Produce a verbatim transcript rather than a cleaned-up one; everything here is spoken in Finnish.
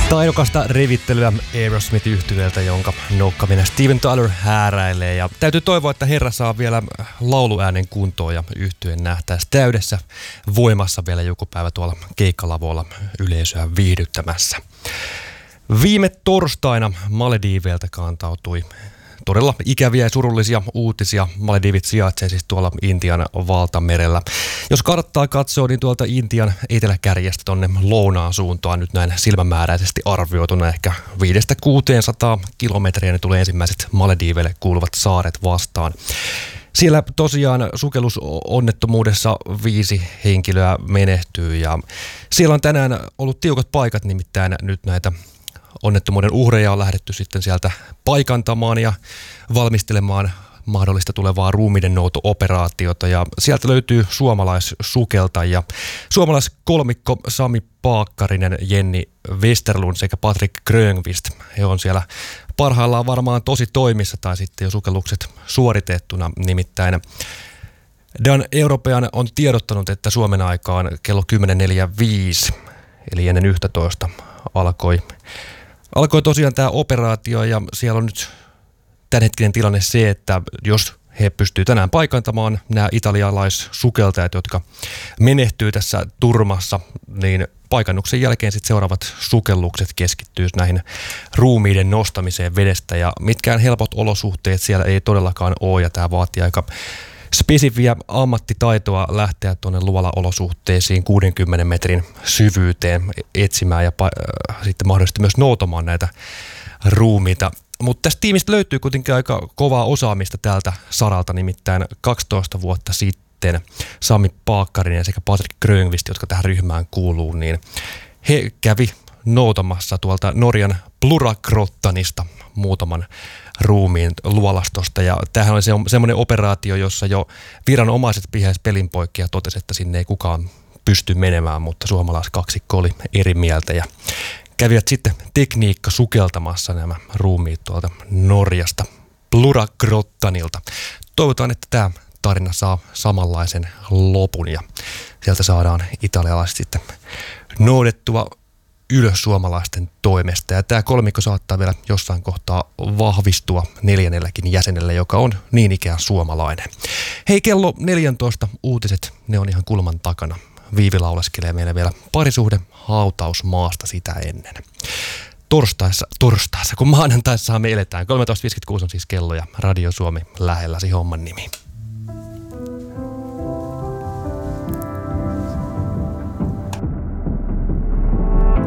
Taidokasta revittelyä Aerosmith-yhtyeeltä, jonka noukkaminen Steven Tyler hääräilee. Ja täytyy toivoa, että herra saa vielä lauluäänen kuntoon ja yhtyeen nähtäisi täydessä voimassa vielä joku päivä tuolla keikkalavoilla yleisöä viihdyttämässä. Viime torstaina Malediiveiltä kantautui todella ikäviä ja surullisia uutisia. Maledivit sijaitsee siis tuolla Intian valtamerellä. Jos karttaa katsoo, niin tuolta Intian eteläkärjestä tonne lounaan suuntaan nyt näin silmämääräisesti arvioituna ehkä viidestä kuuteensataan kilometriä ne tulee ensimmäiset Malediiveille kuuluvat saaret vastaan. Siellä tosiaan sukellusonnettomuudessa viisi henkilöä menehtyy ja siellä on tänään ollut tiukat paikat, nimittäin nyt näitä onnettomuuden uhreja on lähdetty sitten sieltä paikantamaan ja valmistelemaan mahdollista tulevaa ruumiiden nouto-operaatiota. Ja sieltä löytyy suomalaissukeltajia. Suomalaiskolmikko Sami Paakkarinen, Jenni Westerlund sekä Patrik Grönqvist. He on siellä parhaillaan varmaan tosi toimissa tai sitten jo sukellukset suoritettuna. Nimittäin Dan European on tiedottanut, että Suomen aikaan kello kymmenen neljäkymmentäviisi eli ennen yksitoista alkoi Alkoi tosiaan tämä operaatio ja siellä on nyt tämänhetkinen tilanne se, että jos he pystyvät tänään paikantamaan nämä italialaissukeltajat, jotka menehtyy tässä turmassa, niin paikannuksen jälkeen sitten seuraavat sukellukset keskittyy näihin ruumiiden nostamiseen vedestä ja mitkään helpot olosuhteet siellä ei todellakaan ole ja tämä vaatii aika spesifiä ammattitaitoa lähteä tuonne luolaolosuhteisiin kuudenkymmenen metrin syvyyteen etsimään ja pa- äh, sitten mahdollisesti myös noutamaan näitä ruumiita. Mutta tästä tiimistä löytyy kuitenkin aika kovaa osaamista tältä saralta, nimittäin kaksitoista vuotta sitten Sami Paakkarinen sekä Patrik Grönqvist, jotka tähän ryhmään kuuluu, niin he kävi noutamassa tuolta Norjan Pluragrottanista muutaman ruumiin luolastosta. Ja tämähän oli se, semmoinen operaatio, jossa jo viranomaiset pihäisi pelin poikki ja totesi, että sinne ei kukaan pysty menemään, mutta suomalaiskaksikko oli eri mieltä ja kävivät sitten tekniikka sukeltamassa nämä ruumiit tuolta Norjasta Pluragrottanilta. Toivotaan, että tämä tarina saa samanlaisen lopun ja sieltä saadaan italialaiset sitten noudettua ylös suomalaisten toimesta. Ja tämä kolmikko saattaa vielä jossain kohtaa vahvistua neljännelläkin jäsenellä, joka on niin ikään suomalainen. Hei, kello neljätoista uutiset, ne on ihan kulman takana. Viivi lauleskelee meille vielä parisuhde hautaus maasta sitä ennen. Torstaissa, torstaissa, kun maanantaissa me eletään. kolmetoista viisikymmentäkuusi on siis kello ja Radio Suomi lähelläsi homman nimi.